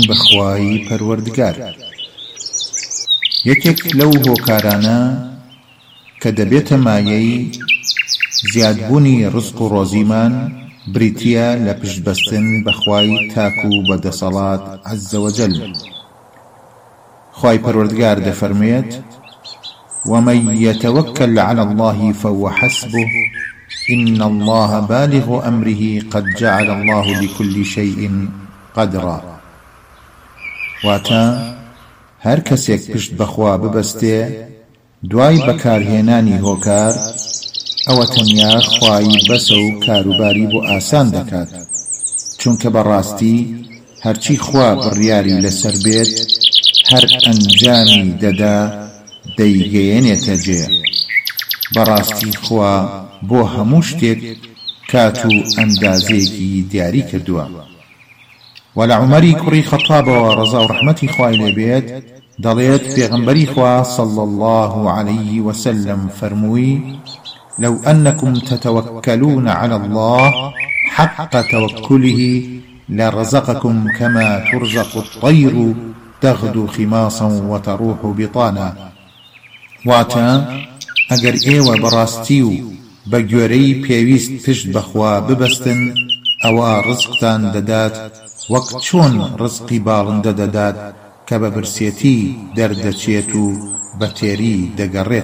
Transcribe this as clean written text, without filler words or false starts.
بخواي پروردگار. یەکێک لەو هۆکارانە کە دەبێتە مایەی زیادبوونی ڕزق و ڕۆزیمان بریتیە لە پشتبەستن بەخوای تاک و بەدەسەڵات عەزە وەجەل. خوای پەروەردگار دەفەرمێت: ومن يتوكل على الله فهو حسبه إن الله بالغ أمره قد جعل الله لكل شيء قدرا. واتا هەر کەسێک پشت بەخوا ببەستێ دوای بەکارهێنانی هۆکار ئەوە تەنیا خوای بەسە و کاروباری بۆ ئاسان دەکات، چونکە بەڕاستی هەرچی خوا بڕیاری لەسەر بێت هەر ئەنجامی دەدا دەیگەیەنێتە جێ. بەڕاستی خوا بۆ هەموو شتێک کات و ئەندازەیەکی دیاری کردووە. وەلە عومەری کوڕی خەتابەوە ڕەزا و ڕەحمەتی خوای لێ بێت دەڵێت پێغەمبەری خوا صلی الله عليه وسلم فەرمووی: لو أنكم تتوكلون على الله حق توكله لرزقكم كما ترزق الطير تغدو خماصا وتروح بطانا. واتا ئەگەر ئێوە بەڕاستی و بەگوێرەی پێویست پشت بەخوا ببەستن ئەوە ڕزقتان دەدات وەک چۆن ڕزقی باڵندە دەدات کە بە برسێتی دەردەچێت و بە تێری دەگەڕێت.